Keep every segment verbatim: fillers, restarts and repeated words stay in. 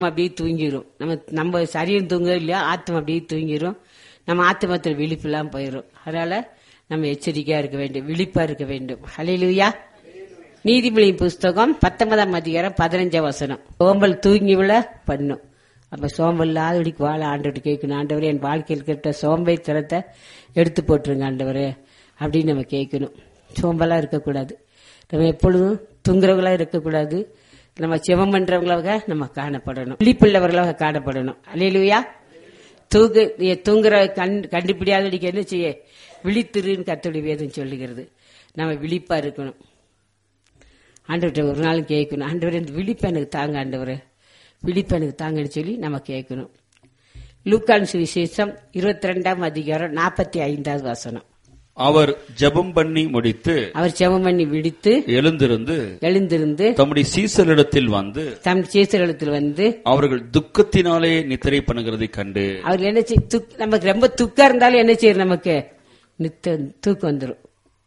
அப்படியே தூங்கிரும். நம்ம நம்ம சரீரம் தூங்க இல்லையா, ஆத்மா அப்படியே தூங்கிரும். நம்ம ஆத்மத்தில் விழிப்பு எல்லாம் போயிடும். அதனால நம்ம எச்சரிக்கையா இருக்க வேண்டும், விழிப்பா இருக்க வேண்டும். ஹல்லேலூயா. நீதிமொழியின் புஸ்தகம் பத்தொன்பதாம் அதிகாரம் பதினஞ்சாம் வசனம். சோம்பல் தூங்கி விழ பண்ணும். அப்ப சோம்பல் இல்லாதபடிக்கு வாழ ஆண்டவர்கிட்ட கேட்கணும். ஆண்டவரே, என் வாழ்க்கையில் கிட்ட சோம்பேறித்தனத்தை எடுத்து போட்டுருங்க ஆண்டவரே அப்படின்னு நம்ம கேட்கணும். சோம்பலா இருக்கக்கூடாது. நம்ம எப்பொழுதும் தூங்குறவங்களா இருக்கக்கூடாது. நம்ம செவம் பண்றவங்களாக நம்ம காணப்படணும், விழிப்புள்ளவர்களாக காணப்படணும். அல்லேலூயா. தூங்கு தூங்குற கண் கண்டுபிடியாதடிக்கு என்ன செய்ய, விழித்திருன்னு கர்த்தருடைய வேதம் சொல்லுகிறது. நம்ம விழிப்பா இருக்கணும். ஆண்டவர்கிட்ட ஒரு நாளும் கேட்கணும், ஆண்டவரே இந்த விழிப்பு எனக்கு தாங்க, ஆண்டவரே விழிப்பு எனக்கு தாங்கன்னு சொல்லி நம்ம கேட்கணும். லூக்கான் சுவிசேஷம் இருபத்தி ரெண்டாம் அதிகாரம் நாற்பத்தி ஐந்தாவது வசனம். அவர் ஜெபம் பண்ணி முடித்து அவர் ஜெபம் பண்ணி விடுத்து எழுந்திருந்து எழுந்திருந்து தம்முடைய சீசரிடத்தில் வந்து தம் சீசரிடத்தில் வந்து அவர்கள் துக்கத்தினாலே நித்திரை பண்ணுகிறதை கண்டு அவர் என்ன செய் துக்- நமக்கு ரொம்ப துக்கம் இருந்தாலும் என்ன செய்யும், நமக்கு நித்த தூக்கம் வந்துடும்.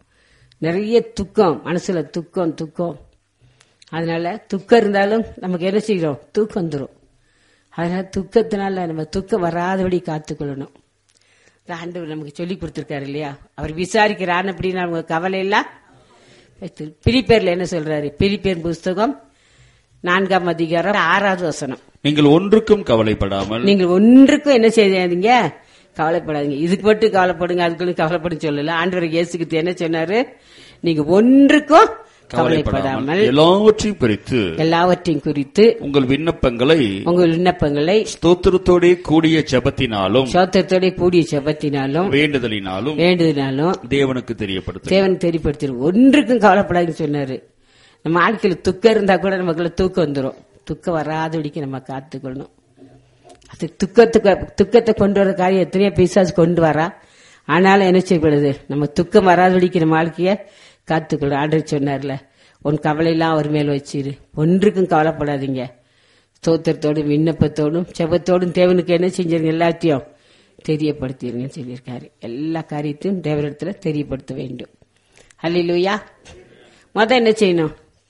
நிறைய துக்கம், மனசுல துக்கம் துக்கம் அதனால துக்கம் இருந்தாலும் நமக்கு என்ன செய்யறோம், தூக்கம் வந்துடும். அதனால துக்கத்தினால நம்ம துக்கம் வராதபடி காத்துக்கொள்ளணும். ஆண்டவர் நமக்கு சொல்லி கொடுத்திருக்காரு இல்லையா, அவர் விசாரிக்கிறான் அப்படின்னு அவங்க கவலை எல்லாம் பிலிப்பியர்ல என்ன சொல்றாரு, பிலிப்பியர் புஸ்தகம் நான்காம் அதிகாரம் ஆறாவது வசனம். நீங்கள் ஒன்றுக்கும் கவலைப்படாமல் நீங்கள் ஒன்றுக்கும் என்ன செய்யாதீங்க, கவலைப்படாதீங்க. இதுக்கு மட்டும் கவலைப்படுங்க, அதுக்குன்னு கவலைப்படும் சொல்லல. ஆண்டவர் இயேசுக்கு என்ன சொன்னாரு, நீங்க ஒன்றுக்கும் கவலைப்படாமல் எல்லாவற்றையும் குறித்து எல்லாவற்றையும் குறித்து உங்கள் விண்ணப்பங்களை உங்கள் விண்ணப்பங்களை ஸ்தோத்திரத்தோட கூடிய ஜெபத்தினாலும் சோத்திரத்தோட கூடிய ஜெபத்தினாலும் வேண்டுதலினாலும் வேண்டுதனாலும் தேவனுக்கு தெரியப்படுத்து. தேவன் தெரியப்படுத்திடும். ஒன்றுக்கும் கவலைப்படாதுன்னு சொன்னாரு. நம்ம வாழ்க்கையில துக்கம் இருந்தா கூட நமக்குள்ள தூக்கம் வந்துடும். துக்கம் வராதபடிக்கு நம்ம காத்துக்கொள்ளணும். அது துக்கத்துக்கு துக்கத்தை கொண்டு வர காரியம் எத்தனையோ பிசாசு கொண்டு வரா. ஆனாலும் என்ன செய்யப்படுது, நம்ம துக்கம் வராதபடிக்கு நம்ம வாழ்க்கைய காத்துக்கொள்ளணும். ஆண்டவர் சொன்னார்ல, உன் கவலையெல்லாம் அவர் மேல் வச்சிரு, ஒன்றுக்கும் கவலைப்படாதீங்க, ஸ்தோத்திரத்தோடும் விண்ணப்பத்தோடும் செபத்தோடும் தேவனுக்கு என்ன செஞ்சிருங்க, எல்லாத்தையும் தெரியப்படுத்திருங்கன்னு சொல்லியிருக்காரு. எல்லா காரியத்தையும் தேவனிடத்துல தெரியப்படுத்த வேண்டும். அல்லேலூயா. முத என்ன செய்யணும்,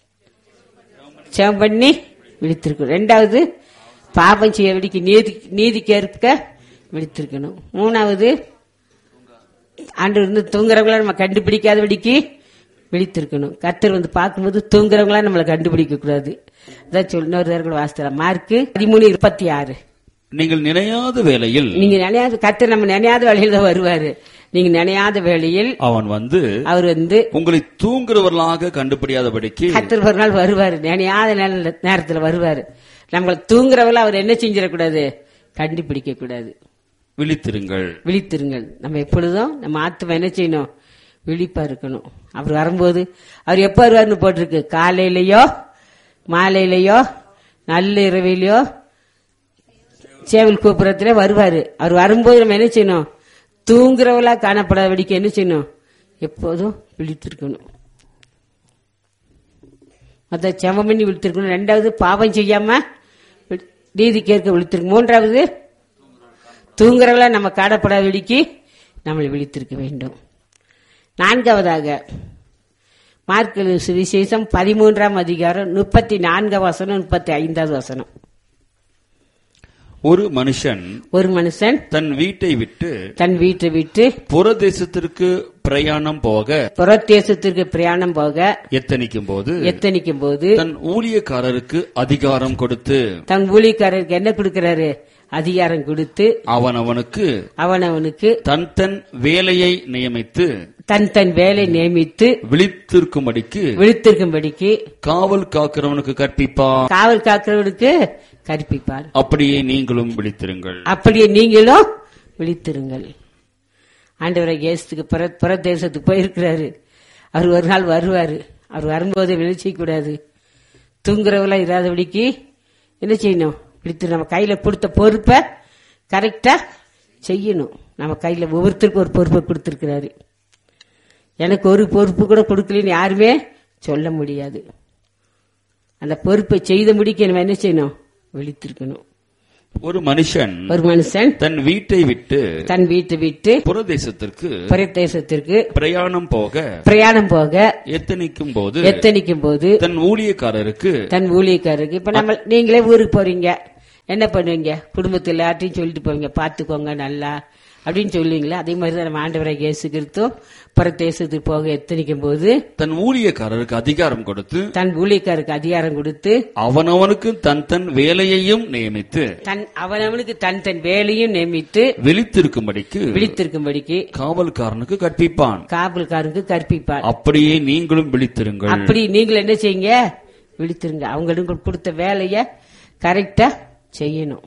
செபம் பண்ணி விழித்திருக்கணும். ரெண்டாவது பாபம் செய்ய வெடிக்க நீதி நீதி கேட்க விழித்திருக்கணும். மூணாவது ஆண்டு வந்து தூங்குறவங்களா நம்ம கண்டுபிடிக்காத வெடிக்கு விழித்திருக்கணும். கர்த்தர் வந்து பார்க்கும்போது தூங்குறவங்களா நம்மளை கண்டுபிடிக்க கூடாது. அதான் சொல்லி வாசித்தலாம். மார்க்கு பதிமூணு இருபத்தி ஆறு. நீங்கள் நினையாத வேளையில் நீங்க நினையாத கர்த்தர் நம்ம நினையாத வேலையில தான் வருவாரு. நீங்க நினையாத வேளையில் அவன் வந்து அவர் வந்து உங்களை தூங்குறவர்களாக கண்டுபிடியாதபடிக்கு கர்த்தர் ஒரு நாள் வருவாரு, நினையாத நேர- நேரத்துல வருவாரு. நம்மளை தூங்குறவங்கள அவர் என்ன செஞ்சிடக்கூடாது, கண்டுபிடிக்க கூடாது. விழித்திருங்கள். விழித்திருங்கள். நம்ம எப்பொழுதும் நம்ம ஆத்மா என்ன செய்யணும், விழிப்பா இருக்கணும். அவர் வரும்போது அவர் எப்ப வருவார்னு போட்டிருக்கு, காலையிலயோ மாலையிலயோ நல்ல இரவிலையோ சேவல் கூப்புறத்துல வருவாரு. அவர் வரும்போது நம்ம என்ன செய்யணும், தூங்குறவளா காணப்படாதபடிக்கு என்ன செய்யணும், எப்போதும் விழித்திருக்கணும். மொத்த செவம் பண்ணி விழித்திருக்கணும். ரெண்டாவது பாவம் செய்யாம நீதி கேட்க விழித்திருக்கணும். மூன்றாவது தூங்குறவளா நம்ம காணப்படாதபடிக்கு நம்மளை விழித்திருக்க வேண்டும். நான்காவதாக மார்க்கு சுவிசேஷம் பதிமூன்றாம் அதிகாரம் முப்பத்தி நான்காம் வசனம் முப்பத்தி ஐந்தாவது வசனம். ஒரு மனுஷன் ஒரு மனுஷன் தன் வீட்டை விட்டு தன் வீட்டை விட்டு புறதேசத்திற்கு பிரயாணம் போக புறதேசத்திற்கு பிரயாணம் போக எத்தனிக்கும் போது எத்தனிக்கும் போது தன் ஊழியக்காரருக்கு அதிகாரம் கொடுத்து தன் ஊழியக்காரருக்கு என்ன கொடுக்கிறாரு, அதிகாரம் கொடுத்து அவன் அவனுக்கு அவன் அவனுக்கு தன் தன் வேலையை நியமித்து தன் தன் வேலை நியமித்து விழித்திருக்கும்படிக்கு விழித்திருக்கும்படிக்கு காவல் காக்கிறவனுக்கு கற்பிப்பான். காவல் காக்கிறவனுக்கு கற்பிப்பார். அப்படியே நீங்களும் விழித்திருங்கள். அப்படியே நீங்களும் விழித்திருங்கள். ஆண்டவரை இயேசுக்கு புற புறதேசத்துக்கு போயிருக்கிறாரு. அவர் ஒரு நாள் வருவாரு. அவர் வரும்போது விழிச்சிக்க கூடாது. தூங்குறவங்களா இராதபடிக்கு என்ன செய்யணும், விழித்து நம்ம கையில கொடுத்த பொறுப்பை கரெக்டா செய்யணும். நம்ம கையில ஒவ்வொருத்தருக்கும் ஒரு பொறுப்பை கொடுத்திருக்கிறாரு. எனக்கு ஒரு பொறுப்பு கூட கொடுக்கலன்னு யாருமே சொல்ல முடியாது. அந்த பொறுப்பை செய்த முடிக்க நம்ம என்ன செய்யணும், விழித்திருக்கணும். ஒரு மனுஷன் ஒரு மனுஷன் தன் வீட்டை விட்டு தன் வீட்டை விட்டு புறதேசத்திற்கு பிரதேசத்திற்கு பிரயாணம் போக பிரயாணம் போக எத்தனிக்கும் போது எத்தனிக்கும் போது தன் ஊழியக்காரருக்கு தன் ஊழியக்காரருக்கு இப்ப நம்ம நீங்களே ஊருக்கு போறீங்க, என்ன பண்ணுவீங்க? குடும்பத்தில் எல்லாத்தையும் சொல்லிட்டு போவீங்க, பார்த்துக்கோங்க நல்லா அப்படின்னு சொல்லுவீங்களா? அதே மாதிரி தான் நம்ம ஆண்டவராகிய இயேசு கிறிஸ்து பரதேசத்துக்கு போக எத்தனிக்கும் போது தன் ஊழியக்காரருக்கு அதிகாரம் கொடுத்து தன் ஊழியக்காரருக்கு அதிகாரம் கொடுத்து அவனவனுக்கு தன் தன் வேலையையும் நியமித்து தன் அவனவனுக்கு தன் தன் வேலையும் நியமித்து விழித்திருக்கும்படிக்கு விழித்திருக்கும்படிக்கு காவல்காரனுக்கு கற்பிப்பான். காவல்காரனுக்கு கற்பிப்பார். அப்படியே நீங்களும் விழித்திருங்கள். அப்படி நீங்கள் என்ன செய்யுங்க? விழித்திருங்க. அவங்களுக்கு கொடுத்த வேலைய கரெக்டா செய்யணும்.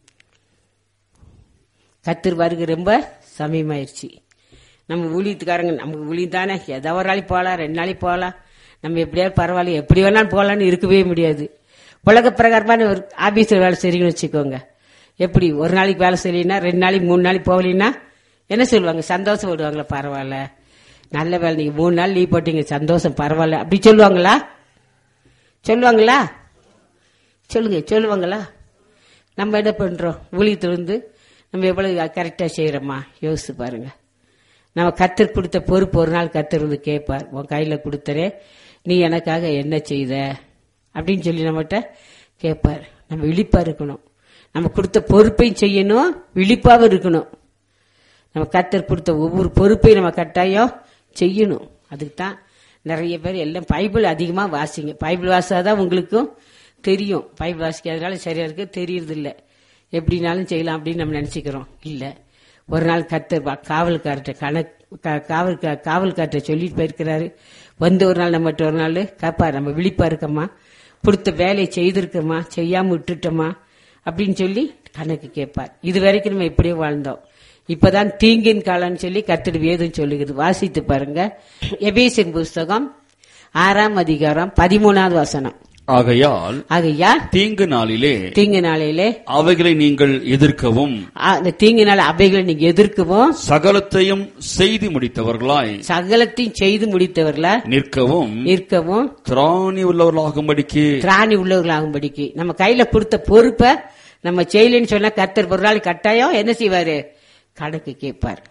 கர்த்தர் வருகை ரொம்ப சமயமாயிருச்சு. நம்ம ஊழியத்துக்காரங்க நமக்கு ஊழியம் தானே, ஏதோ ஒரு நாளைக்கு போகலாம், ரெண்டு நாளைக்கு போகலாம், நம்ம எப்படியாவது பரவாயில்ல, எப்படி வேணாலும் போகலான்னு இருக்கவே முடியாது. உலக பிரகாரமான ஒரு ஆபீஸில் வேலை செய்றீங்கன்னு வச்சுக்கோங்க. எப்படி ஒரு நாளைக்கு வேலை செய்யலைன்னா, ரெண்டு நாளைக்கு மூணு நாளைக்கு போகலைன்னா என்ன சொல்லுவாங்க? சந்தோஷம் விடுவாங்களா? பரவாயில்ல, நல்ல வேலை, நீங்க மூணு நாள் லீவ் போட்டீங்க, சந்தோஷம், பரவாயில்ல அப்படி சொல்லுவாங்களா? சொல்லுவாங்களா? சொல்லுங்க, சொல்லுவாங்களா? நம்ம என்ன பண்றோம்? ஊழியத்திலிருந்து நம்ம எவ்வளவு கரெக்டா செய்யறோமா? யோசிச்சு பாருங்க. நம்ம கர்த்தர் கொடுத்த பொறுப்பு ஒரு நாள் கர்த்தர் வந்து கேட்பார், உன் கையில கொடுத்தரே, நீ எனக்காக என்ன செய்த அப்படின்னு சொல்லி நம்மகிட்ட கேட்பார். நம்ம விழிப்பா இருக்கணும். நம்ம கொடுத்த பொறுப்பையும் செய்யணும், விழிப்பாவும் இருக்கணும். நம்ம கர்த்தர் கொடுத்த ஒவ்வொரு பொறுப்பையும் நம்ம கட்டாயம் செய்யணும். அதுக்கு தான் நிறைய பேர் எல்லாம் பைபிள் அதிகமா வாசிங்க. பைபிள் வாசாதான் உங்களுக்கும் தெரியும். பைபிள் வாசிக்காதனால சரியா இருக்கு தெரியறது இல்லை. எப்படினாலும் செய்யலாம் அப்படின்னு நம்ம நினைச்சுக்கிறோம். இல்ல, ஒரு நாள் கர்த்தர் காவல்கார்ட்ட கணக்கு காவல் காவல்கார்ட்ட சொல்லிட்டு போயிருக்கிறாரு. வந்து ஒரு நாள் நம்ம ஒரு நாள் கேட்பாரு, நம்ம விழிப்பா இருக்கமா, கொடுத்த வேலையை செய்திருக்கோமா, செய்யாம விட்டுட்டோமா அப்படின்னு சொல்லி கணக்கு கேட்பார். இது வரைக்கும் நம்ம இப்படியே வாழ்ந்தோம். இப்பதான் தீங்கின் காலம்னு சொல்லி கர்த்தர் வேதம் சொல்லுகிறது. வாசித்து பாருங்க. எபேசியர் புஸ்தகம் ஆறாம் அதிகாரம் பதிமூணாவது வசனம். ஆகையால் ஆகையால் தீங்கு நாளிலே தீங்கு நாளிலே அவைகளை நீங்கள் எதிர்க்கவும், அந்த தீங்கு நாள் அவைகளை நீங்க எதிர்க்கவும், சகலத்தையும் செய்து முடித்தவர்களாய் சகலத்தையும் செய்து முடித்தவர்களாய் நிற்கவும் நிற்கவும் திராணி உள்ளவர்களாகும்படிக்கு திராணி உள்ளவர்களாகும்படிக்கு. நம்ம கையில கொடுத்த பொறுப்பை நம்ம செய்யலன்னு சொன்னா கர்த்தர் ஒரு நாள் கட்டாயம் என்ன செய்வாரு? கணக்கு கேட்பார்.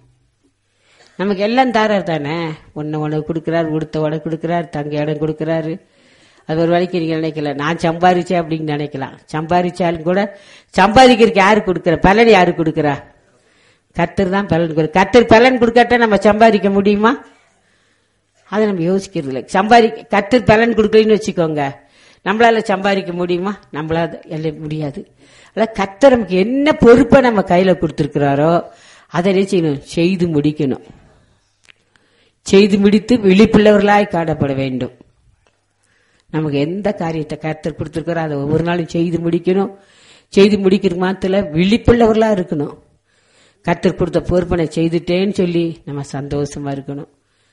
நமக்கு எல்லாம் தாரார் தானே. ஒன்னு உனக்கு கொடுக்கிறார், உடுத்த உடனே கொடுக்கிறார், தங்க இடம் கொடுக்கிறாரு. அது ஒரு வேலைக்கு நீங்க நினைக்கல, நான் சம்பாதிச்சேன் அப்படின்னு நினைக்கலாம். சம்பாதிச்சாலும் கூட சம்பாதிக்கிறதுக்கு யாரு கொடுக்கற? பலன் யாரு கொடுக்கறா? கர்த்தர் தான் பலன் கொடுக்க. கர்த்தர் பலன் கொடுக்காட்டா நம்ம சம்பாதிக்க முடியுமா? அதை நம்ம யோசிக்கிறது இல்லை. சம்பாதி கர்த்தர் பலன் கொடுக்கலன்னு வச்சுக்கோங்க, நம்மளால சம்பாதிக்க முடியுமா? நம்மளால எல்லாம் முடியாது. அதான் கர்த்தர் நமக்கு என்ன பொறுப்பை நம்ம கையில கொடுத்திருக்கிறாரோ அதை செய்யணும், செய்து முடிக்கணும். செய்து முடித்து விழிப்புள்ளவர்களாய் காணப்பட வேண்டும். நமக்கு எந்த காரியத்தை கர்த்தர் கொடுத்திருக்கிறோ அதை ஒவ்வொரு நாளும் செய்து முடிக்கணும். செய்து முடிக்கிற மாத்திர விழிப்புள்ளவர்களா இருக்கணும். கர்த்தர் கொடுத்த பொறுப்பனை செய்துட்டேன்னு சொல்லி நம்ம சந்தோஷமா இருக்கணும்.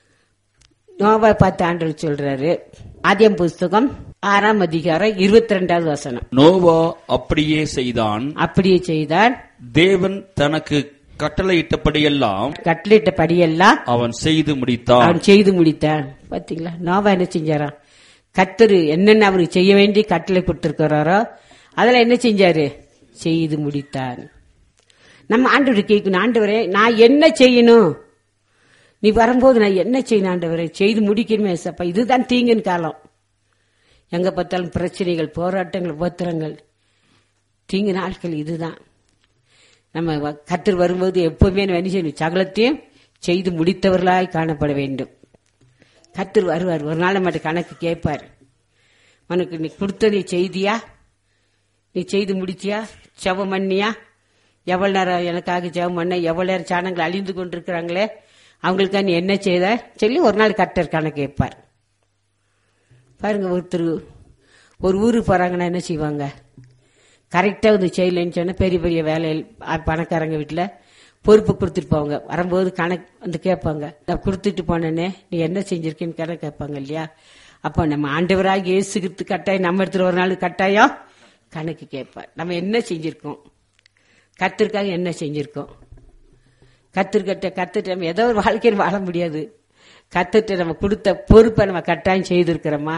நோவா பார்த்து ஆண்டவர் சொல்றாரு, ஆதியாகமம் புஸ்தகம் ஆறாம் அதிகாரம் இருபத்தி ரெண்டாவது வசனம். நோவா அப்படியே செய்தான், அப்படியே செய்தான், தேவன் தனக்கு கட்டளையிட்டபடியெல்லாம் கட்டளையிட்டபடியெல்லாம் அவன் செய்து முடித்தான். அவன் செய்து முடித்தான். பாத்தீங்களா, நோவா என்ன செஞ்சாராம்? கர்த்தர் என்னென்ன அவருக்கு செய்ய வேண்டி கட்டளை கொடுத்திருக்கிறாரோ அதெல்லாம் என்ன செஞ்சாரு? செய்து முடித்தார். நம்ம ஆண்டவரை கேட்கணும், ஆண்டவரே நான் என்ன செய்யணும்? நீ வரும்போது நான் என்ன செய்யணும் ஆண்டவரே? செய்து முடிக்கணுமே சப்பா. இதுதான் தீங்கின் காலம். எங்க பார்த்தாலும் பிரச்சனைகள், போராட்டங்கள், உபத்திரங்கள், தீங்கு நாட்கள். இதுதான் நம்ம கர்த்தர் வரும்போது எப்பவுமே என்ன செய்யணும்? சகலத்தையும் செய்து முடித்தவர்களாய் காணப்பட வேண்டும். கர்த்தர் வருவார். ஒரு நாள் மட்டும் கணக்கு கேட்பார். உனக்கு நீ கொடுத்த நீ செய்தியா? நீ செய்து முடிச்சியா? ஜெபம் பண்ணியா? எவ்வளவு நேரம் எனக்காக ஜெபம் பண்ண? எவ்வளவு நேரம் சாணங்கள் அழிந்து கொண்டிருக்கிறாங்களே அவங்களுக்கா நீ என்ன செய்த சொல்லி ஒரு நாள் கர்த்தர் கணக்கு கேட்பார். பாருங்க, ஒருத்தர் ஒரு ஊருக்கு போறாங்கன்னா என்ன செய்வாங்க? கரெக்டா வந்து செய்யலன்னு சொன்னா பெரிய பெரிய வேலையில் பணக்காரங்க வீட்டுல பொறுப்பு கொடுத்துட்டு போவாங்க. வரும்போது கணக்கு வந்து கேட்பாங்க, நான் கொடுத்துட்டு போனேன்னே நீ என்ன செஞ்சிருக்கேன்னு கணக்கு கேட்பாங்க இல்லையா? அப்ப நம்ம ஆண்டவராக இயேசுகிறிஸ்து கட்டாயம் நம்ம இடத்துல ஒரு நாள் கட்டாயம் கணக்கு கேட்பார். நம்ம என்ன செஞ்சிருக்கோம்? கர்த்தருக்காக என்ன செஞ்சிருக்கோம்? கர்த்தர்கிட்ட கர்த்தர் நம்ம ஏதோ ஒரு வாழ்க்கையில் வாழ முடியாது. கர்த்தர்கிட்ட நம்ம கொடுத்த பொறுப்பை நம்ம கட்டாயம் செய்திருக்கிறோமா?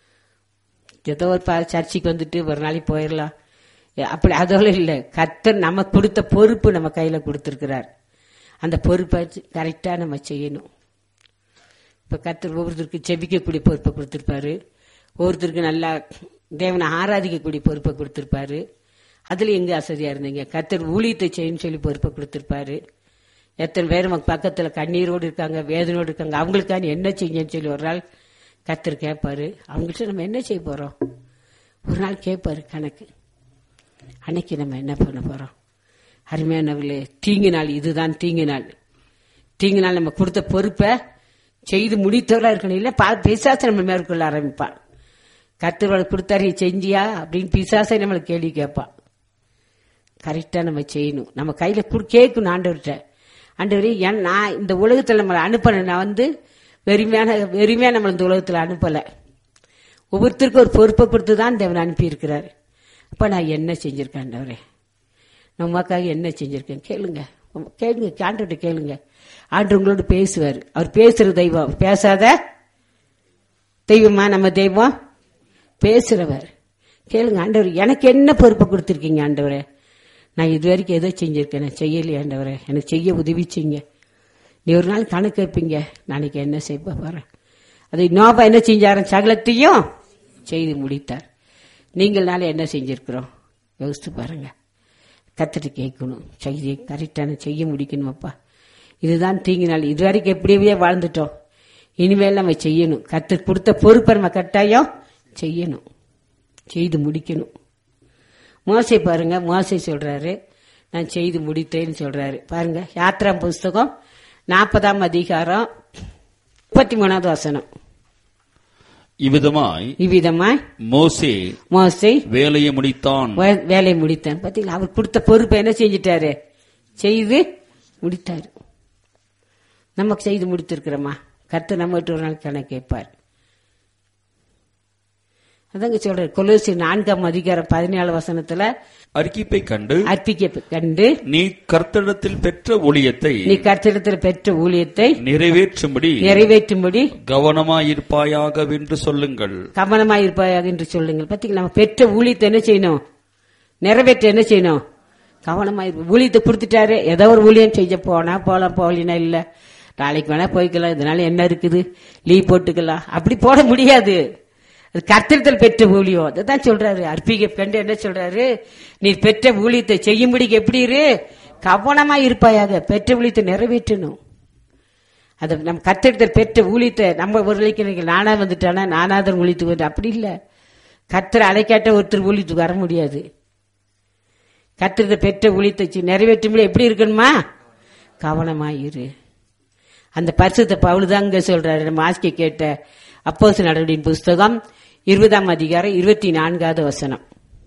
ஏதோ ஒரு சர்ச்சைக்கு வந்துட்டு ஒரு நாளைக்கு போயிடலாம் அப்படி அதோட இல்லை. கர்த்தர் நம்ம கொடுத்த பொறுப்பு நம்ம கையில கொடுத்திருக்கிறார். அந்த பொறுப்பை கரெக்டா நம்ம செய்யணும். இப்ப கர்த்தர் ஒவ்வொருத்தருக்கு செபிக்கக்கூடிய பொறுப்பை கொடுத்திருப்பாரு, ஒவ்வொருத்தருக்கு நல்லா தேவனை ஆராதிக்கக்கூடிய பொறுப்பை கொடுத்திருப்பாரு. அதுல எங்க அசதியா இருந்தீங்க? கர்த்தர் ஊழியத்தை செய்யணும்னு சொல்லி பொறுப்பை கொடுத்திருப்பாரு. எத்தனை பேர் நமக்கு பக்கத்துல கண்ணீரோடு இருக்காங்க, வேதனையோடு இருக்காங்க, அவங்களுக்கான என்ன செய்யுங்கன்னு சொல்லி ஒரு நாள் கர்த்தர் கேட்பாரு. அவங்கள்ட்ட நம்ம என்ன செய்ய போறோம்? ஒரு நாள் கேட்பாரு கணக்கு. அன்னைக்கு நம்ம என்ன பண்ண போறோம்? அருமையானவர்களே, தீங்கு நாள் இதுதான். தீங்கு நாள் தீங்கு நாள் நம்ம கொடுத்த பொறுப்பை செய்து முடித்தவரா இருக்கணும். இல்ல பிசாசை நம்ம மேற்கொள்ள ஆரம்பிப்பான். கர்த்தர் கொடுத்தாரு செஞ்சியா அப்படின்னு பிசாசை நம்மளுக்கு கேள்வி கேட்பான். கரெக்டா நம்ம செய்யணும். நம்ம கையில கேட்கணும் ஆண்டவர்கிட்ட. ஆண்டவரே, நான் இந்த உலகத்துல நம்மளை அனுப்பல, நான் வந்து வெறுமையான வெறுமையா நம்ம இந்த உலகத்துல அனுப்பல. ஒவ்வொருத்தருக்கும் ஒரு பொறுப்பை கொடுத்துதான் தேவன் அனுப்பி இருக்கிறார். அப்ப நான் என்ன செஞ்சிருக்கேன் ஆண்டவரே? நமக்காக என்ன செஞ்சிருக்கேன்? கேளுங்க, கேளுங்க, ஆண்டவர்கிட்ட கேளுங்க. ஆண்டு உங்களோட பேசுவார். அவர் பேசுற தெய்வம், பேசாத தெய்வமா நம்ம தெய்வம்? பேசுறவர். கேளுங்க, ஆண்டவர் எனக்கு என்ன பொறுப்பை கொடுத்திருக்கீங்க ஆண்டவரே? நான் இது வரைக்கும் எதோ செஞ்சிருக்கேன், நான் செய்யலையே ஆண்டவரே, எனக்கு செய்ய உதவி செய்யுங்க. நீ ஒரு நாள் கணக்கு வைப்பீங்க, நாளைக்கு என்ன செய்ய போறேன். அதை நோபா என்ன செஞ்சாரு? சகலத்தையும் செய்து முடித்தார். நீங்கள்னால என்ன செஞ்சிருக்கிறோம் யோசித்து பாருங்க. கத்துட்டு கேட்கணும், செய்ய கரெக்டான செய்ய முடிக்கணும். அப்பா, இதுதான் தீங்கு நாள். இது வரைக்கும் எப்படியே வாழ்ந்துட்டோம், இனிமேல் நம்ம செய்யணும். கத்து கொடுத்த பொறுப்பை நம்ம கட்டாயம் செய்யணும், செய்து முடிக்கணும். மோசை பாருங்க, மோசை சொல்றாரு நான் செய்து முடித்தேன்னு சொல்றாரு. பாருங்க, யாத்ரா புஸ்தகம் நாற்பதாம் அதிகாரம் முப்பத்தி மூணாவது வசனம். இவ்விதமாய் இவ்விதமாய் மோசே மோசே வேலையை முடித்தான். வேலையை முடித்தான். பாத்தீங்களா, அவர் கொடுத்த பொறுப்பை என்ன செஞ்சிட்டாரு? செய்து முடித்தாரு. நமக்கு செய்து முடித்திருக்கிறோமா? கர்த்தர் நம்ம ஒரு நாள் கணக்கு கேட்பார். அதாங்க சொல்ற கொலோசி நான்காம் அதிகாரம் பதினேழு வசனத்துல அர்ப்பணிப்பை கண்டு அர்ப்பணிப்பை கண்டு நீ கர்த்தரிடத்தில் பெற்ற ஊழியத்தை நீ கர்த்தரிடத்தில் பெற்ற ஊழியத்தை நிறைவேற்றும்படி நிறைவேற்றும்படி கவனமாயிருப்பாயாக என்று சொல்லுங்கள். கவனமாயிருப்பாயாக என்று சொல்லுங்கள். பாத்தீங்களா, நம்ம பெற்ற ஊழியத்தை என்ன செய்யணும்? நிறைவேற்ற என்ன செய்யணும்? கவனமாயிரு. ஊழியத்தை கொடுத்துட்டாரு, ஏதோ ஒரு ஊழியம் செய்ய போனா போலாம், போகலினா இல்ல, நாளைக்கு வேணா போய்க்கலாம், இதனால என்ன இருக்குது, லீவ் போட்டுக்கலாம், அப்படி போட முடியாது. அது கர்த்தரிடத்தில் பெற்ற ஊழியம். அதுதான் சொல்றாரு. அர்ப்பணிக்க கண்டு என்ன சொல்றாரு? நீ பெற்ற ஊழியத்தை செய்யும்படிக்கு எப்படி இரு? கவனமா இருப்பாயாக. பெற்ற ஊழியத்தை நிறைவேற்றணும். அது நம்ம கர்த்தரிடத்தில் பெற்ற ஊழியத்தை நம்ம ஒரு நிலைக்கு நானா வந்துட்டானா நானாதான் ஊழியத்துக்கு வந்து அப்படி இல்ல. கர்த்தர் அழைக்காட்ட ஒருத்தர் ஊழியத்துக்கு வர முடியாது. கர்த்தரிடத்தை பெற்ற ஊழியத்தை நிறைவேற்றும்படி எப்படி இருக்கணுமா? கவனமாயிரு. அந்த பரிசுத்த பவுல் தாங்க சொல்றாரு. நம்ம ஆசிக்க கேட்ட அப்போஸ்தலர் நடவடிக்கையின் புஸ்தகம் இருபதாம் அதிகாரம் இருபத்தி நான்காவது வசனம்.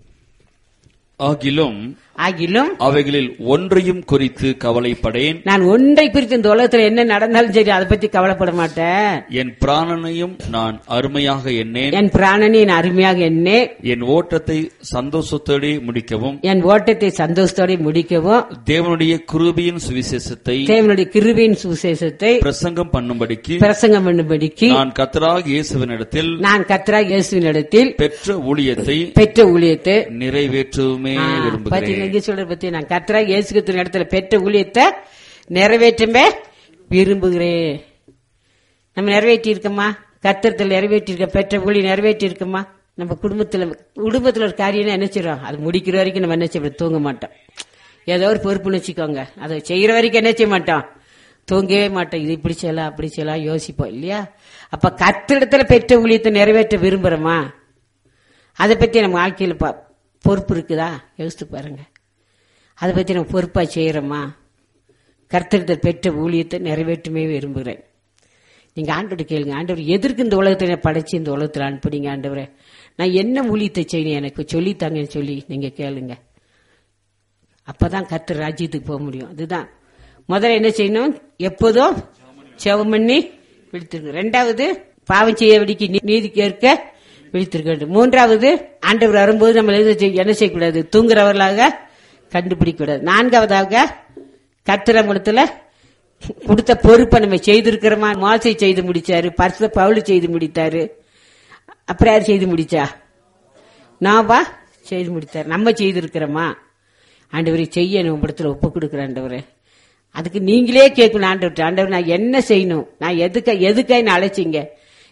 ஆகிலும் ஆகிலும் அவைகளில் ஒன்றையும் குறித்து கவலைப்படேன். நான் ஒன்றை குறித்து இந்த உலகத்தில் என்ன நடந்தாலும் சரி அதை பத்தி கவலைப்பட மாட்டேன். என் பிராணனையும் நான் அருமையாக எண்ணேன். என் பிராணனை நான் அருமையாக எண்ணே. என் ஓட்டத்தை சந்தோஷத்தோடு முடிக்கவும் என் ஓட்டத்தை சந்தோஷத்தோடு முடிக்கவும் தேவனுடைய கிருபையின் சுவிசேஷத்தை தேவனுடைய கிருபையின் சுவிசேஷத்தை பிரசங்கம் பண்ணும்படிக்கு பிரசங்கம் பண்ணும்படிக்கு நான் கர்த்தராகிய இயேசுவினிடத்தில் நான் கர்த்தராகிய இயேசுவினிடத்தில் பெற்ற ஊழியத்தை பெற்ற ஊழியத்தை நிறைவேற்றவுமே விரும்புகிறேன். சொல்ற பத்தி நான் கர்த்தராகிய இயேசு கிறிஸ்துவின் இடத்துல பெற்ற ஊழியத்தை நிறைவேற்றமே விரும்புகிறேன். நம்ம நிறைவேற்றி இருக்கோமா? கர்த்தரத்தில் நிறைவேற்றி இருக்க பெற்ற ஊழியம் நிறைவேற்றி இருக்கோமா? நம்ம குடும்பத்துல குடும்பத்துல ஒரு காரியம் என்ன செய்யறோம், அது முடிக்கிற வரைக்கும் நம்ம என்ன செய்ய தூங்க மாட்டோம். ஏதோ ஒரு பொறுப்புன்னு வச்சுக்கோங்க, அதை செய்யற வரைக்கும் என்ன செய்ய மாட்டோம், தூங்கவே மாட்டோம். இது இப்படி செய்யலாம் அப்படி செய்யலாம் யோசிப்போம் இல்லையா? அப்ப கர்த்தரிடத்துல பெற்ற ஊழியத்தை நிறைவேற்ற விரும்புறோமா? அதை பத்தி நம்ம வாழ்க்கையில பொறுப்பு இருக்குதா யோசித்து பாருங்க. அதை பத்தி நம்ம பொறுப்பா செய்யறோமா? கர்த்தரிடத்தில் பெற்ற ஊழியத்தை நிறைவேற்றுமே விரும்புகிறேன். நீங்க ஆண்டவரை கேளுங்க, ஆண்டவர் எதற்கு இந்த உலகத்தை படைச்சு இந்த உலகத்தில் அனுப்புனீங்க ஆண்டவரே, நான் என்ன ஊழியத்தை செய்யணும் எனக்கு சொல்லித்தாங்கன்னு சொல்லி நீங்க கேளுங்க. அப்பதான் கர்த்தர் ராஜ்யத்துக்கு போக முடியும். அதுதான் முதல்ல என்ன செய்யணும், எப்போதும் செவம் பண்ணி விழித்திருக்கு. ரெண்டாவது பாவம் செய்ய வெடிக்கு நீதி கேட்க விழித்திருக்க. மூன்றாவது ஆண்டவர் வரும்போது நம்ம என்ன செய்யக்கூடாது, தூங்குறவர்களாக கண்டுபிடிக்க கூடாது. நான்காவதாக கர்த்தரங்கத்துல கொடுத்த பொறுப்பை நம்ம செய்திருக்கிறோமா? மோசே செய்து முடிச்சாரு, பரிசுத்த பவுல் செய்து முடித்தாரு. அப்புறம் யார் செய்து முடிச்சா? நாவா செய்து முடித்தாரு. நம்ம செய்திருக்கிறோமா? ஆண்டவரை செய்ய இடத்துல ஒப்பு கொடுக்குற ஆண்டவரை. அதுக்கு நீங்களே கேட்கணும் ஆண்டவர், ஆண்டவர் நான் என்ன செய்யணும், நான் எதுக்க எதுக்காய் நான் அழைச்சிங்க,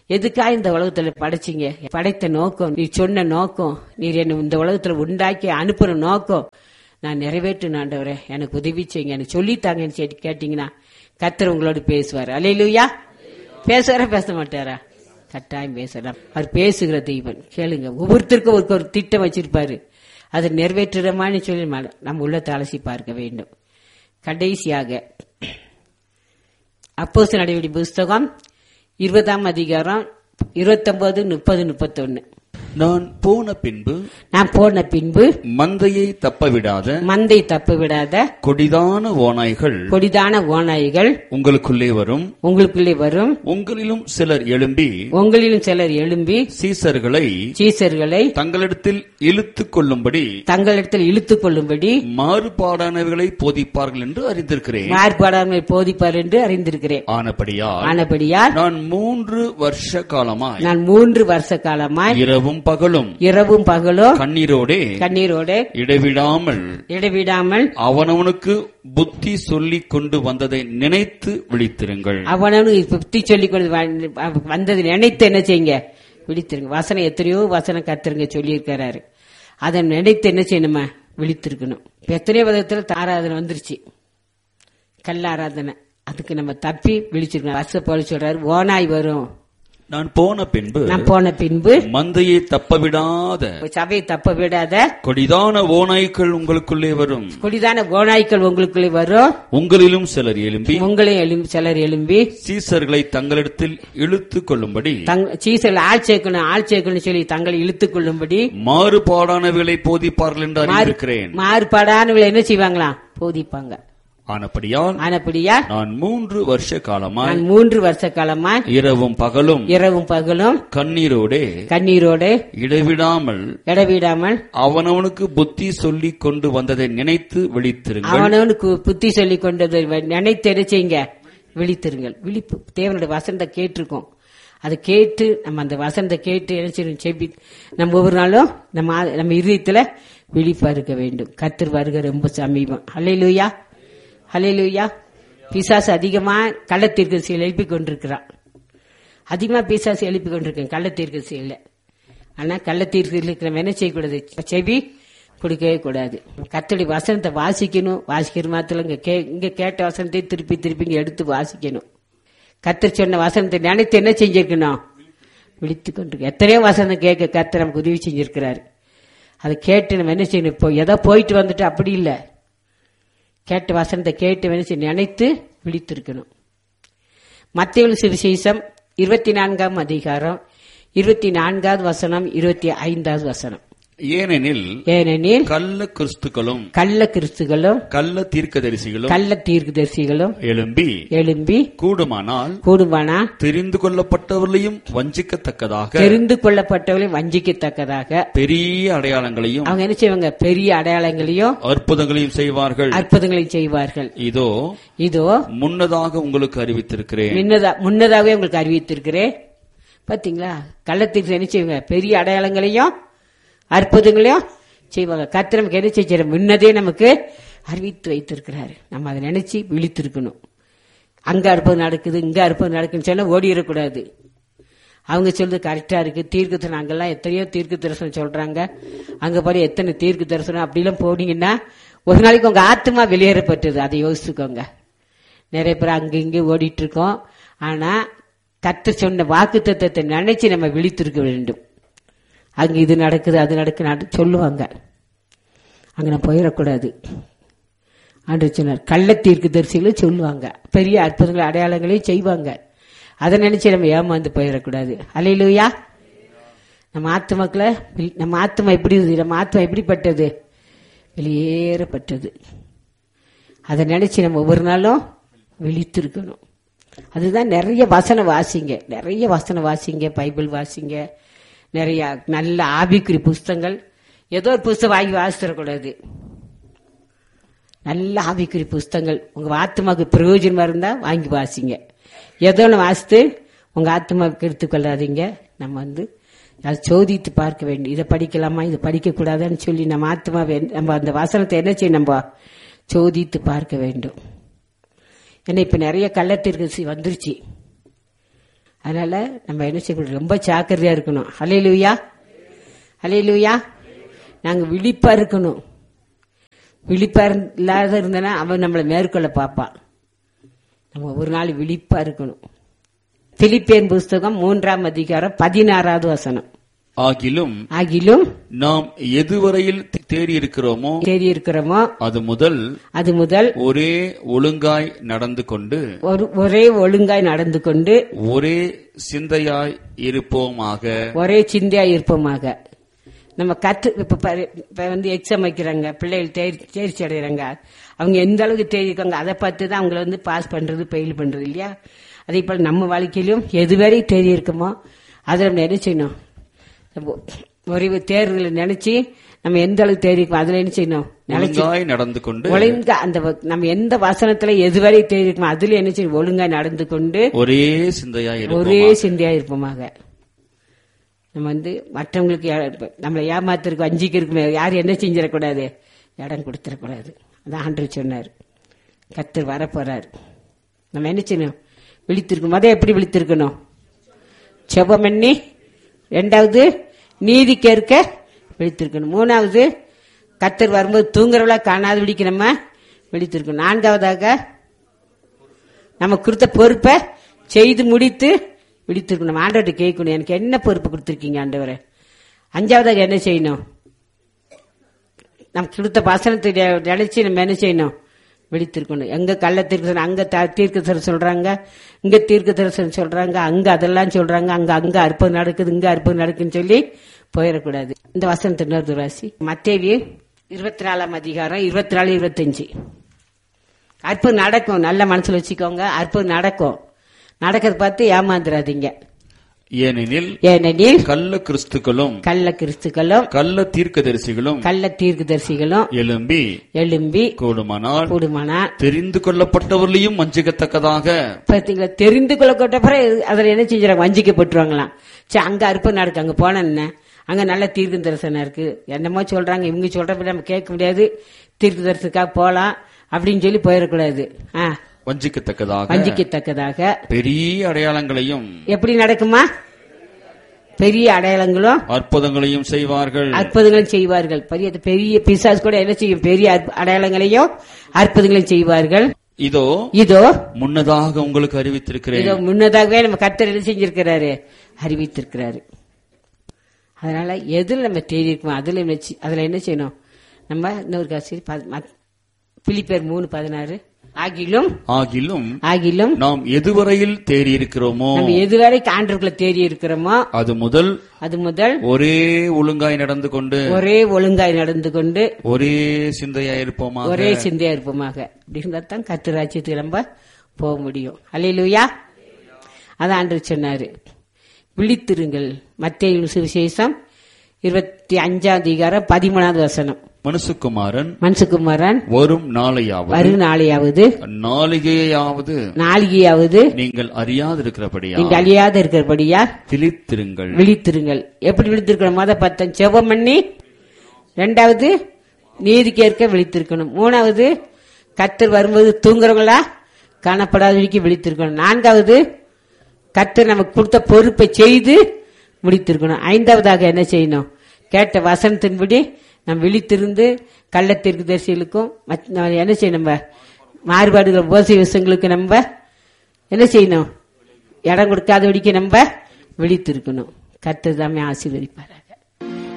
எதுக்காக இந்த உலகத்துல படைச்சீங்க? படைத்த நோக்கம், நீ சொன்ன நோக்கம், நீர் என்ன இந்த உலகத்துல உண்டாக்கி அனுப்புற நோக்கம் நான் நிறைவேற்றணும் ஆண்டவரே, எனக்கு உதவி செய்யுங்க, எனக்கு சொல்லித்தாங்கன்னு சொல்லி கேட்டீங்கன்னா கர்த்தர் உங்களோடு பேசுவார். அல்லேலூயா. பேசுவாரா பேச மாட்டாரா? கட்டாயம் பேசலாம். அவர் பேசுகிற தெய்வன். கேளுங்க, ஒவ்வொருத்தருக்கும் ஒரு ஒரு திட்டம் வச்சிருப்பாரு, அதை நிறைவேற்றுறமான்னு சொல்லி நம்ம உள்ளத்தை அலசி பார்க்க வேண்டும். கடைசியாக அப்போஸ்தலர் நடவடிக்கைகளின் புஸ்தகம் இருபதாம் அதிகாரம் இருபத்தி ஒன்பது முப்பது முப்பத்தி ஒன்னு. நான் போன பின்பு நான் போன பின்பு மந்தையை தப்பவிடாத மந்தை தப்ப விடாத கொடிதான ஓநாய்கள் கொடிதான ஓநாய்கள் உங்களுக்குள்ளே வரும், உங்களுக்குள்ளே வரும். உங்களிலும் சிலர் எழும்பி உங்களிலும் சிலர் எழும்பி சீசர்களை சீசர்களை தங்களிடத்தில் இழுத்துக் கொள்ளும்படி தங்களிடத்தில் இழுத்துக் கொள்ளும்படி மாறுபாடானவர்களை போதிப்பார்கள் என்று அறிந்திருக்கிறேன். மாறுபாடாமை போதிப்பார் என்று அறிந்திருக்கிறேன். ஆனபடியால் ஆனபடியால் நான் மூன்று வருஷ காலமாய் நான் மூன்று வருஷ காலமாய் இரவும் பகலும் இரவும் பகலும் கண்ணீரோடே கண்ணீரோடு இடைவிடாமல் இடைவிடாமல் அவனவனுக்கு புத்தி சொல்லிக் கொண்டு வந்ததை நினைத்து விழித்திருங்கள். அவனவனுக்கு புத்தி சொல்லிக் கொண்டு வந்தது நினைத்து என்ன செய்யுங்க? விழித்திருங்க. வசனம் எத்தனையோ வசனம் கத்துருங்க சொல்லி இருக்கிறாரு. அதை நினைத்து என்ன செய்யணுமா? விழித்திருக்கணும். எத்தனையோ விதத்துல ஆராதனை வந்துருச்சு, கல்லாராதனை. அதுக்கு நம்ம தப்பி விழிச்சிருக்கணும். வச போல சொல்றாரு, ஓனாய் வரும். நான் போன பின்பு நான் போன பின்பு மந்தையை தப்பவிடாத சபையை தப்ப விடாத கொடிதான ஓநாய்கள் உங்களுக்குள்ளே வரும், கொடிதான ஓநாய்கள் உங்களுக்குள்ளே வரும். உங்களிலும் சிலர் எழும்பி உங்களையும் எழும்பி சிலர் எழும்பி சீசர்களை தங்களிடத்தில் இழுத்துக் கொள்ளும்படி சீசர்கள் ஆள் சேர்க்கணும் ஆள் சேர்க்கணும் சொல்லி தங்களை இழுத்துக் கொள்ளும்படி மாறுபாடானவர்களை போதிப்பார்கள் என்று அறிந்திருக்கிறேன். மாறுபாடானவர்கள் என்ன செய்வாங்களாம்? போதிப்பாங்க. ஆனபடியால் ஆனபடியால் நான் மூன்று வருஷ காலமாய் நான் மூன்று வருஷ காலமாய் இரவும் பகலும் இரவும் பகலும் கண்ணீரோடே கண்ணீரோடு இடைவிடாமல் இடைவிடாமல் அவனவனுக்கு புத்தி சொல்லிக் கொண்டு வந்ததை நினைத்து விழித்திருங்கள். அவனவனுக்கு புத்தி சொல்லிக் கொண்டதை நினைத்து என்ன செய்யுங்க? விழித்திருங்கள். விழிப்பு தேவனுடைய வசனத்தை கேட்டிருக்கோம். அதை கேட்டு நம்ம அந்த வசனத்தை கேட்டு என்ன செய்யணும்? செபி நம்ம ஒவ்வொரு நாளும் நம்ம நம்ம இதயத்துல விழிப்பா இருக்க வேண்டும். கர்த்தர் வருகை ரொம்ப சமீபம். அல்லேலூயா, ஹல்லேலூயா. பிசாசு அதிகமா கள்ளத்தீர்க்கதரிசியை எழுப்பி கொண்டிருக்கிறான். அதிகமா பிசாசு எழுப்பி கொண்டிருக்கேன் கள்ளத்தீர்க்கதரிசி இல்ல. ஆனா கள்ளத்தீர்க்கதரிசி நம்ம என்ன செய்யக்கூடாது? செவி கொடுக்கவே கூடாது. கர்த்தருடைய வசனத்தை வாசிக்கணும். வாசிக்கிற மாத்திரம் இங்க கேட்ட வசனத்தை திருப்பி திருப்பி இங்க எடுத்து வாசிக்கணும். கர்த்தர் சொன்ன வசனத்தை நினைத்து என்ன செஞ்சிருக்கணும்? விழித்து கொண்டிருக்க. எத்தனையோ வசனம் கேட்க கர்த்தர் நமக்கு உதவி செஞ்சிருக்கிறாரு. அதை கேட்டு நம்ம என்ன செய்யணும்? இப்போ ஏதோ போயிட்டு வந்துட்டு அப்படி இல்லை. கேட்ட வசனத்தை கேட்டு வேணும் நினைத்து விழித்திருக்கணும். மத்தேயு சுவிசேஷம் இருபத்தி நான்காம் அதிகாரம் இருபத்தி நான்காவது வசனம் இருபத்தி ஐந்தாவது வசனம். ஏனெனில் ஏனெனில் கள்ள கிறிஸ்துக்களும் கள்ள கிறிஸ்துகளும் கள்ள தீர்க்கதரிசிகளும் கள்ள தீர்க்கதரிசிகளும் எழும்பி எழும்பி கூடுமானால் கூடுமானா தெரிந்து கொள்ளப்பட்டவர்களையும் வஞ்சிக்கத்தக்கதாக தெரிந்து கொள்ளப்பட்டவர்களையும் வஞ்சிக்கத்தக்கதாக பெரிய அடையாளங்களையும் அவங்க என்ன செய்வாங்க? பெரிய அடையாளங்களையும் அற்புதங்களையும் செய்வார்கள் அற்புதங்களையும் செய்வார்கள். இதோ இதோ முன்னதாக உங்களுக்கு அறிவித்திருக்கிறேன். முன்னதாகவே உங்களுக்கு அறிவித்திருக்கிறேன். பாத்தீங்களா? கள்ளத்தீர்க்கதரிசி என்ன செய்வாங்க? பெரிய அடையாளங்களையும் அற்புதங்களையும் செய்வாங்க. கர்த்தர் நமக்கு என்ன செய்ய முன்னதே நமக்கு அறிவித்து வைத்திருக்கிறாரு. நம்ம அதை நினைச்சு விழித்திருக்கணும். அங்க அற்புதம் நடக்குது, இங்க அற்புதம் நடக்குன்னு சொன்னா ஓடிடக்கூடாது. அவங்க சொல்றது கரெக்டா இருக்கு. தீர்க்க தரிசனம் அங்கெல்லாம் எத்தனையோ தீர்க்க தரிசனம் சொல்றாங்க. அங்க பாரு எத்தனை தீர்க்க தரிசனம் அப்படிலாம் போனீங்கன்னா ஒரு நாளைக்கு உங்க ஆத்மா வெளியேறப்பட்டது. அதை யோசிச்சுக்கோங்க. நிறைய பேர் அங்க இங்க ஓடிட்டு இருக்கோம். ஆனா கர்த்தர் சொன்ன வாக்கு தத்தத்தை நினைச்சு நம்ம விழித்திருக்க வேண்டும். அங்க இது நடக்குது அது நடக்குது சொல்லுவாங்க. அங்க நான் போயிடக்கூடாது. ஆண்டவர் சொன்னார் கள்ள தீர்க்கதரிசிகளும் சொல்லுவாங்க, பெரிய அற்புதங்கள் அடையாளங்களையும் செய்வாங்க. அதை நினைச்சு நம்ம ஏமாந்து போயிடக்கூடாது. அல்லேலூயா. நம்ம ஆத்மாக்களை நம்ம ஆத்மா எப்படி நம்ம ஆத்மா எப்படிப்பட்டது? வெளியேறப்பட்டது. அதை நினைச்சு நம்ம ஒவ்வொரு நாளும் விழித்திருக்கணும். அதுதான் நிறைய வசனம் வாசிங்க, நிறைய வசனம் வாசிங்க, பைபிள் வாசிங்க, நிறைய நல்ல ஆவிக்குரிய புஸ்தங்கள். ஏதோ ஒரு புஸ்தகம் வாங்கி வாசிடக்கூடாது. நல்ல ஆவிக்குரிய புஸ்தங்கள் உங்க ஆத்மாவுக்கு பிரயோஜனமா இருந்தா வாங்கி வாசிங்க. ஏதோ ஒன்று வாசித்து உங்க ஆத்மாவுக்கு எடுத்துக்கொள்ளாதீங்க. நம்ம வந்து அதை சோதித்து பார்க்க வேண்டும். இதை படிக்கலாமா இதை படிக்க கூடாதான்னு சொல்லி நம்ம ஆத்மாவை நம்ம அந்த வசனத்தை என்ன செய்ய நம்ம சோதித்து பார்க்க வேண்டும். ஏன்னா இப்ப நிறைய கள்ளத்தீர்க்கதரிசி வந்துருச்சு. அதனால நம்ம என்ன செய்யணும், ரொம்ப ஜாக்கிரதையா இருக்கணும். ஹல்லேலூயா, ஹல்லேலூயா. நாங்க விழிப்பா இருக்கணும். விழிப்பா இல்லாத இருந்தனா அவன் நம்மளை மேற்கொள்ள பார்ப்பான். நம்ம ஒரு நாள் விழிப்பா இருக்கணும். பிலிப்பியன் புஸ்தகம் மூன்றாம் அதிகாரம் பதினாறாவது வசனம். ஆகிலும் ஆகிலும் நாம் எதுவரையில் தேறி இருக்கிறோமோ தேறி இருக்கிறோமோ அது முதல் அது முதல் ஒரே ஒழுங்காய் நடந்து கொண்டு ஒரு ஒரே ஒழுங்காய் நடந்து கொண்டு ஒரே சிந்தையாய் இருப்போமாக. ஒரே சிந்தையா இருப்போமாக. நம்ம கற்று இப்ப பாரு, இப்ப வந்து எக்ஸாம் வைக்கிறாங்க, பிள்ளைகள் தேர்ச்சி தேர்ச்சி அடைகிறாங்க. அவங்க எந்த அளவுக்கு தேர்ச்சிருக்காங்க அதை பார்த்து தான் அவங்கள வந்து பாஸ் பண்றது, ஃபெயில் பண்றது இல்லையா? அதே போல நம்ம வாழ்க்கையிலும் எதுவரை தேறி இருக்குமோ அதை நம்ம என்ன செய்யணும், ஒரு தேர்வுகளை நினைச்சு நம்ம எந்த அளவுக்கு தேறிக்கோம் அதுல என்ன செய்யணும், ஒழுங்காய் நடந்து கொண்டு ஒழுங்கா அந்த நம்ம எந்த வசனத்துல எதுவரை தேறிக்குமோ அதுல என்ன செய்யணும், ஒழுங்காய் நடந்து கொண்டு ஒரே சிந்தையா ஒரே சிந்தையா இருப்போமாக. நம்ம வந்து மற்றவங்களுக்கு நம்மளை ஏமாத்திருக்கு வஞ்சிக்கு இருக்குமே யாரும் என்ன செஞ்சிடக்கூடாது, இடம் கொடுத்துடக்கூடாது. அதான் ஆண்டவர் சொன்னார். கர்த்தர் வரப்போறாரு. நம்ம என்ன செய்யணும், விழித்திருக்கணும். மொதல் எப்படி விழித்திருக்கணும், செபம் பண்ணி. ரெண்டாவது நீதி கேட்க விழித்திருக்கணும். மூணாவது கர்த்தர் வரும்போது தூங்குறவளா காணாத விழிக்க நம்ம விழித்திருக்கணும். நான்காவதாக நம்ம கொடுத்த பொறுப்பை செய்து முடித்து விழித்திருக்கணும். நம்ம ஆண்டவர்கிட்ட கேட்கணும், எனக்கு என்ன பொறுப்பு கொடுத்துருக்கீங்க ஆண்டவரே. அஞ்சாவதாக என்ன செய்யணும், நம்ம கொடுத்த வசனத்தை நினைச்சு நம்ம என்ன செய்யணும், விழித்திருக்கணும். எங்க கள்ள தீர்க்க அங்க தீர்க்க தரிசனம் சொல்றாங்க, இங்க தீர்க்க தரிசனம் சொல்றாங்க, அங்க அதெல்லாம் சொல்றாங்க, அங்க அங்க அற்புதம் நடக்குது, இங்க அற்புதம் நடக்குன்னு சொல்லி போயிடக்கூடாது. இந்த வசனத்தை இன்னொரு ராசி மத்தேயு இருபத்தி நாலாம் அதிகாரம் இருபத்தி நாலு இருபத்தி அஞ்சு. அற்புதம் நடக்கும், நல்ல மனசுல வச்சுக்கோங்க. அற்புதம் நடக்கும். நடக்கிறத பார்த்து ஏமாந்துடாதீங்க. ஏனெனில் ஏனெனில் கள்ள கிறிஸ்துக்களும் கள்ள கிறிஸ்துக்களும் கள்ள தீர்க்கதரிசிகளும் கள்ள தீர்க்கதரிசிகளும் எழும்பி எழும்பி கூடுமானால் கூடுமானால் தெரிந்து கொள்ளப்பட்டவர்களையும் வஞ்சிக்கத்தக்கதாக. பாத்தீங்களா, தெரிந்து கொள்ளப்பட்ட பிறகு அதுல என்ன செஞ்சாங்க, வஞ்சிக்கப்பட்டுருவாங்களாம். சரி, அங்க அற்புதம் நடக்கு, அங்க போன என்ன, அங்க நல்ல தீர்க்க தரிசனம் இருக்கு, என்னமோ சொல்றாங்க, இவங்க சொல்றப்ப நம்ம கேட்க முடியாது, தீர்க்க தரிசனத்துக்காக போலாம் அப்படின்னு சொல்லி போயிடக்கூடாது. ஆஹ் வஞ்சிக்கத்தக்கதாக வஞ்சிக்கத்தக்கதாக பெரிய அடையாளங்களையும் எப்படி நடக்குமா, பெரிய அடையாளங்களும் அற்புதங்களையும் செய்வார்கள். அற்புதங்களும் செய்வார்கள். பெரிய பெரிய பிசாசு கூட என்ன செய்யும், பெரிய அடையாளங்களையும் அற்புதங்களையும் செய்வார்கள். இதோ இதோ முன்னதாக உங்களுக்கு அறிவித்திருக்கிறேன். இதோ முன்னதாகவே நம்ம கர்த்தர் என்ன செஞ்சிருக்கிறாரு, அறிவித்திருக்கிறாரு. அதனால எதுல நம்ம தேடி இருக்கோம் அதுல அதுல என்ன செய்யணும், நம்ம இன்னொரு காசி பிலிப்பியர் மூணு பதினாறு. ஆகிலும் ஆகிலும் ஆகிலும் நாம் எதுவரையில் தேறி இருக்கிறோமோ நம்ம எதுவரை ஆண்டவர்களை தேடி இருக்கிறோமோ அது முதல் அது முதல் ஒரே ஒழுங்காய் நடந்து கொண்டு ஒரே ஒழுங்காய் நடந்து கொண்டு ஒரே சிந்தையா இருப்போமாக ஒரே சிந்தையா இருப்போமாக. அப்படின்னா தான் கர்த்தர் ராஜ்யத்துக்கு நம்ம போக முடியும். அல்லேலூயா. அதான் ஆண்டவர் சொன்னாரு, விழித்திருங்கள். மத்தேயு சுவிசேஷம் இருபத்தி அஞ்சாம் அதிகாரம் பதிமூணாவது வசனம். மனுசுகுமாரன் மனுசுகுமாரன் வரும் நாளையாவது வரும் நாளையாவது நாளிகையாவது நாளிகையாவது நீங்கள் அறியாதிருக்கிறபடியா நீங்கள் அறியாத இருக்கிறபடியா விழித்திருங்கள் விழித்திருங்கள். எப்படி விழித்திருக்கணும், மொத பத்தம் செபம் பண்ணி, ரெண்டாவது நீதி கேட்க விழித்திருக்கணும், மூணாவது கர்த்தர் வரும்போது தூங்குறவங்களா காணப்படாதவரைக்கு விழித்திருக்கணும், நான்காவது கர்த்தர் நமக்கு கொடுத்த பொறுப்பை செய்து முடித்திருக்கணும், ஐந்தாவதாக என்ன செய்யணும், கேட்ட வசனத்தின்படி நம்ம விழித்திருந்து கள்ளத்திற்கு தரிசிகளுக்கும் என்ன செய்யணும், நம்ம மாறுபாடுகள் போசை விஷயங்களுக்கு நம்ம என்ன செய்யணும், இடம் கொடுக்காதபடிக்கு நம்ம விழித்திருக்கணும். கர்த்தர் தாமே ஆசீர்வதிப்பார்.